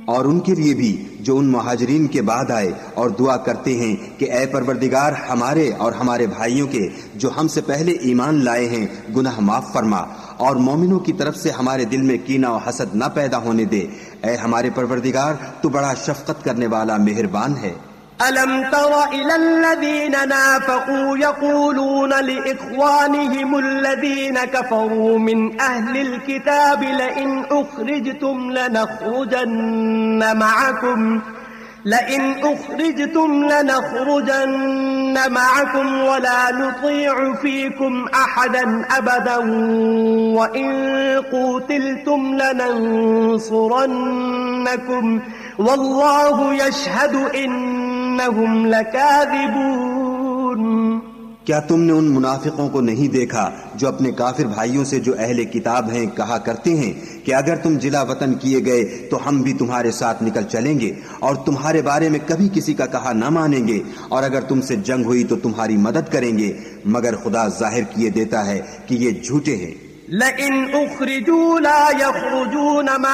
اور ان کے لیے بھی جو ان مہاجرین کے بعد آئے اور دعا کرتے ہیں کہ اے پروردگار ہمارے اور ہمارے بھائیوں کے جو ہم سے پہلے ایمان لائے ہیں گناہ معاف فرما اور مومنوں کی طرف سے ہمارے دل میں کینہ و حسد نہ پیدا ہونے دے، اے ہمارے پروردگار تو بڑا شفقت کرنے والا مہربان ہے۔ أَلَمْ تَرَ إِلَى الَّذِينَ نَافَقُوا يَقُولُونَ لِإِخْوَانِهِمُ الَّذِينَ كَفَرُوا مِنْ أَهْلِ الْكِتَابِ لَئِنْ أُخْرِجْتُمْ لَنَخْرُجَنَّ مَعَكُمْ وَلَا نُطِيعُ فِيكُمْ أَحَدًا أَبَدًا وَإِنْ قُوتِلْتُمْ لَنَنْصُرَنَّكُمْ وَاللَّهُ يَشْهَدُ إِنَّهُمْ لَكَاذِبُونَ۔ کیا تم نے ان منافقوں کو نہیں دیکھا جو اپنے کافر بھائیوں سے جو اہل کتاب ہیں کہا کرتے ہیں کہ اگر تم جلا وطن کیے گئے تو ہم بھی تمہارے ساتھ نکل چلیں گے اور تمہارے بارے میں کبھی کسی کا کہا نہ مانیں گے، اور اگر تم سے جنگ ہوئی تو تمہاری مدد کریں گے، مگر خدا ظاہر کیے دیتا ہے کہ یہ جھوٹے ہیں۔ لَئِنْ أُخْرِجُوا لَا يَخْرُجُونَ